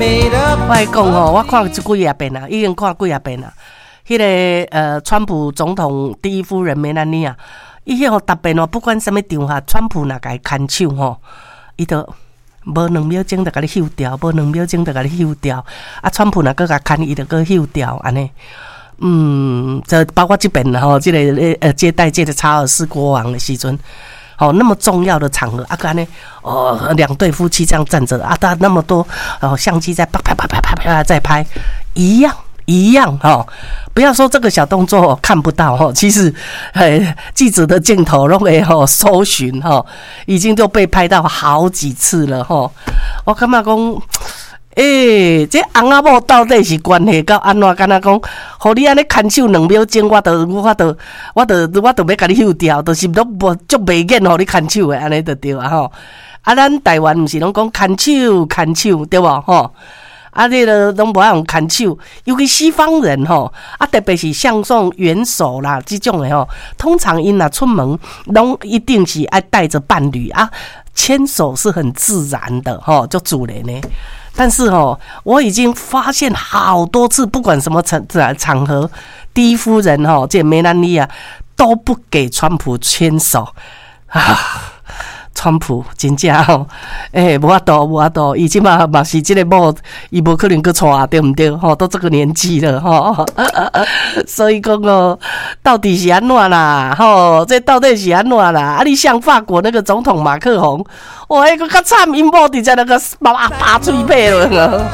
我来讲吼，我看几啊遍啊，已经看几啊遍啦。迄个川普总统第一夫人梅兰妮啊，伊迄个特别哦，不管什么场合，川普若甲伊牵手吼，伊都无2秒钟就甲你休掉，无2秒钟就甲你休掉。啊，川普若搁甲牵伊就搁休掉，安尼。这包括这边啦吼，这个接待这个查尔斯国王的时阵。哦，那么重要的场合，啊，安尼2对夫妻这样站着，啊，他那么多相机在啪在拍，一样哈，不要说这个小动作看不到哈，其实记者的镜头都会搜寻哈，已经都被拍到好几次了哈。我感觉讲。这翁仔某到底是关系到安怎？敢若讲，互你安尼牵手2秒钟，我都要甲你休掉，就是都无足袂瘾互你牵手的，安尼就对啊吼。啊，咱台湾毋是拢讲牵手对无吼？啊，这个拢无爱用牵手，尤其西方人吼，啊，特别是向送元首啦，这种的吼，通常因若出门，拢一定是爱带着伴侣啊，牵手是很自然的吼，就自然呢。但是我已经发现好多次，不管什么场合，第一夫人这梅兰妮啊都不给川普牵手啊。川普真正无法度，伊即嘛是这个某，伊无可能去娶，对不对？都这个年纪了所以讲到底是安怎啦？这到底是安怎啦？啊，你像法国那个总统马克宏，迄个较惨，因某伫在那个拔嘴皮了。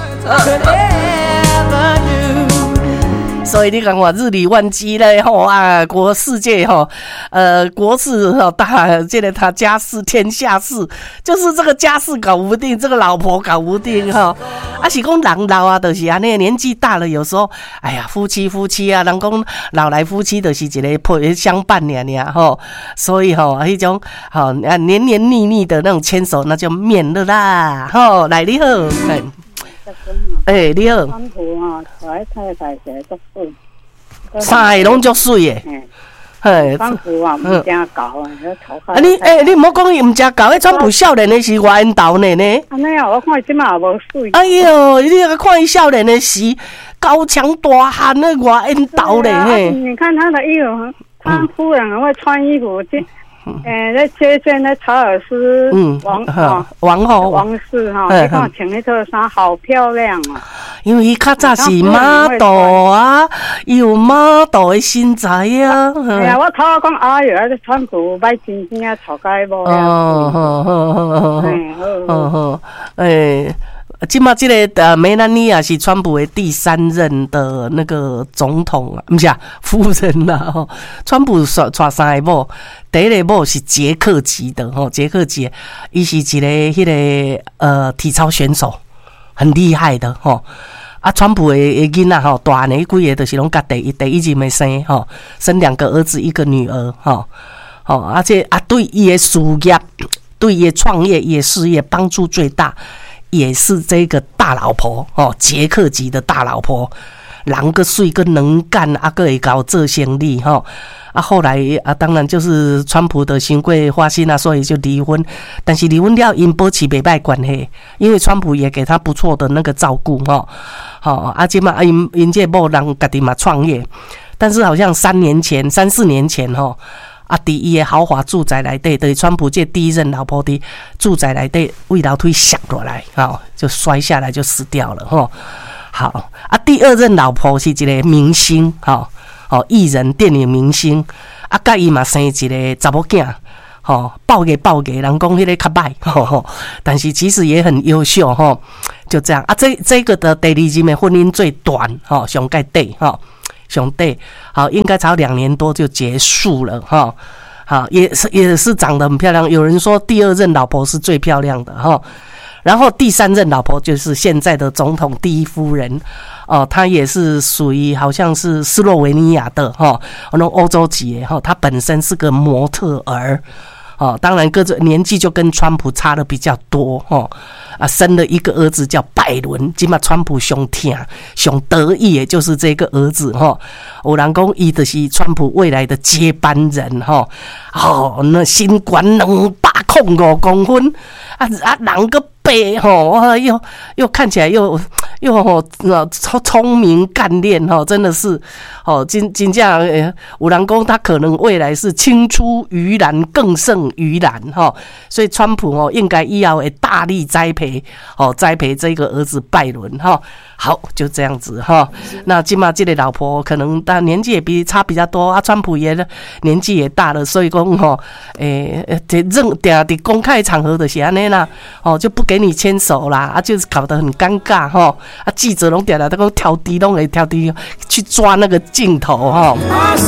所以你看我日理万机嘞世界国事大，这个他家事天下事，就是这个家事搞不定，这个老婆搞不定啊是讲人老啊，就是安尼年纪大了，有时候哎呀夫妻啊，人讲老来夫妻就是一个相伴所以迄种黏黏腻腻的那种牵手，那就免了啦来你好。你好。川普我太太是足水， 三个拢足水的。 川普唔正搞你唔好讲伊唔正搞，川普少年的时外缘投呢。 安尼我看伊即马也无水。 哎呦，你看伊少年的时高强大汉的外缘投嘞你看他的衣服，他夫人很会穿衣服。在接见那查尔斯王室你看穿那套衫好漂亮啊！ 因为伊较早是model啊，伊有model的身材啊。 哎呀，我头讲哎哟，这川普买真正啊，吵该无现在这个梅兰妮啊是川普的第3任的那个总统啊，不是夫人啦川普娶3个某，第一个某是捷克籍的捷克籍，伊是一个迄个体操选手，很厉害的川普的囡仔大汉的几个就是拢甲第一任的生2个儿子1个女儿而且对伊的事业，对伊的创业也事业帮助最大。也是这个大老婆捷克籍的大老婆，人个水个能干个会搞做生意后来当然就是川普的新贵花心所以就离婚。但是离婚了，因保持袂歹关系，因为川普也给他不错的那个照顾这嘛因这某人家己嘛创业，但是好像3、4年前伫伊的豪华住宅内底，就是川普这第一任老婆的住宅内底，为楼梯摔落来，就摔下来就死掉了好第2任老婆是一个明星艺人电影明星甲伊嘛生一个查某囝报给人讲迄个较歹但是其实也很优秀就这样这个的第2任的婚姻最短上盖短兄弟应该才2年多就结束了也是长得很漂亮。有人说第2任老婆是最漂亮的然后第3任老婆就是现在的总统第一夫人她也是属于好像是斯洛维尼亚的那欧洲籍她本身是个模特儿当然个年纪就跟川普差的比较多生了1个儿子叫拜伦，现在川普上疼上得意的就是这个儿子有人说他就是川普未来的接班人那身高205公分人个倍吼，又看起来又聪明干练吼，真的是哦，真正有人讲他可能未来是青出于蓝更胜于蓝哈，所以川普哦应该以后会大力栽培这个儿子拜伦哈。好，就这样子哈。那今嘛这个老婆可能他年纪也差比较多啊，川普也年纪也大了，所以讲吼，在公开场合的是安尼啦，哦就不给你牵手啦，啊就是搞得很尴尬哈，啊记者拢点来都讲挑低拢会挑低去抓那个镜头哈。